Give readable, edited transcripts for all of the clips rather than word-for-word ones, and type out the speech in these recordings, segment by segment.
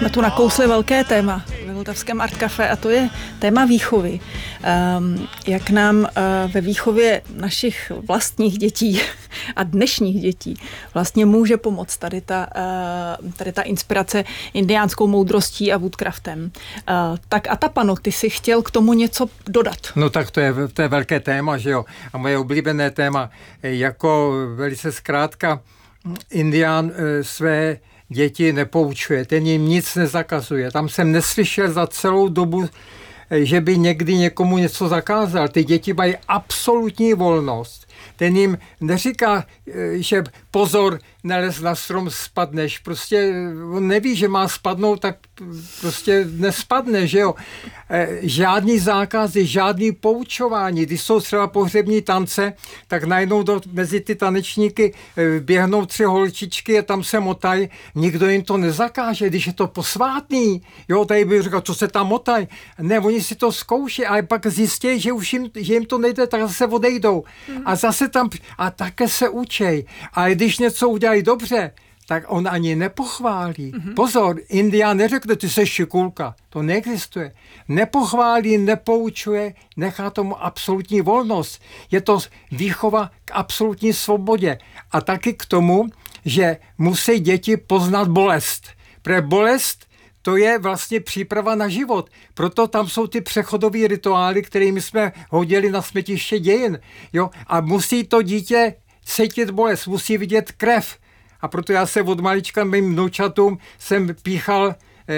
jsme tu nakousli velké téma ve Vltavském Art Café a to je téma výchovy. Jak nám ve výchově našich vlastních dětí a dnešních dětí vlastně může pomoct tady ta inspirace indiánskou moudrostí a Woodcraftem. Tak Atapano, ty jsi chtěl k tomu něco dodat. No tak to je velké téma, že jo? A moje oblíbené téma, jako velice zkrátka, Indián své děti nepoučuje, ten jim nic nezakazuje. Tam jsem neslyšel za celou dobu, že by někdy někomu něco zakázal. Ty děti mají absolutní volnost. Ten jim neříká, že pozor, nelez na strom, spadneš. Prostě on neví, že má spadnout, tak prostě nespadne, že jo. Žádný zákazy, žádný poučování. Když jsou třeba pohřební tance, tak najednou mezi ty tanečníky běhnou 3 holčičky a tam se motají. Nikdo jim to nezakáže, když je to posvátný. Jo, tady bych říkal, co se tam motají. Ne, oni si to zkouší, ale pak zjistí, že jim to nejde, tak zase odejdou. A zase tam, a také se učej. A když něco udělají dobře, tak on ani nepochválí. Pozor, Indián neřekne, ty jsi šikulka. To neexistuje. Nepochválí, nepoučuje, nechá tomu absolutní volnost. Je to výchova k absolutní svobodě. A taky k tomu, že musí děti poznat bolest. Protože bolest to je vlastně příprava na život. Proto tam jsou ty přechodové rituály, kterými jsme hodili na smetiště dějin. Jo? A musí to dítě cítit bolest, musí vidět krev. A proto já se od malička mým vnoučatům jsem píchal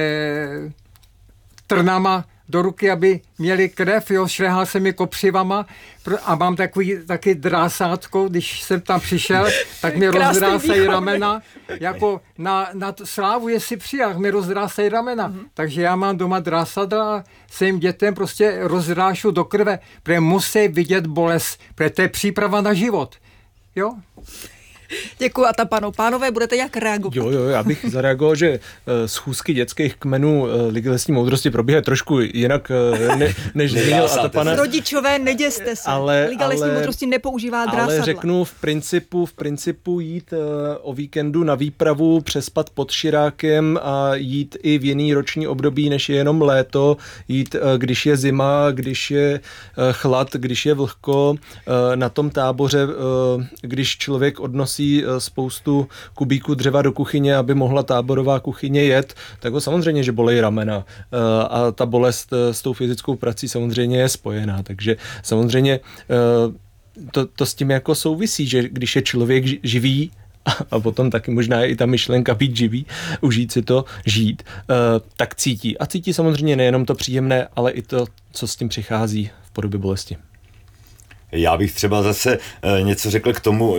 trnama do ruky, aby měli krev, jo, šlehal jsem je kopřivama a mám taky drásátko, když jsem tam přišel, tak mi rozdrásají ramena, jako na slávu, jestli přijal, mi rozdrásají ramena. Takže já mám doma drásadla a svým dětem prostě rozdrášu do krve, protože musí vidět bolest, protože to je příprava na život. Jo? Děkuji Atapano. Pánové, budete jak reagovat? Jo, já bych zareagoval, že schůzky dětských kmenů Ligy lesní moudrosti probíhají trošku jinak, než zmínil Atapana. Rodičové, neděste se. Liga lesní moudrosti nepoužívá drásadla. Ale řeknu v principu jít o víkendu na výpravu, přespat pod Širákem a jít i v jiný roční období, než je jenom léto, jít, když je zima, když je chlad, když je vlhko, na tom táboře, když člověk odnosí spoustu kubíků dřeva do kuchyně, aby mohla táborová kuchyně jet, tak ho samozřejmě, že bolej ramena. A ta bolest s tou fyzickou prací samozřejmě je spojená. Takže samozřejmě to s tím jako souvisí, že když je člověk živý, a potom taky možná je i ta myšlenka být živý, užít si to, žít, tak cítí. A cítí samozřejmě nejenom to příjemné, ale i to, co s tím přichází v podobě bolesti. Já bych třeba zase něco řekl k tomu,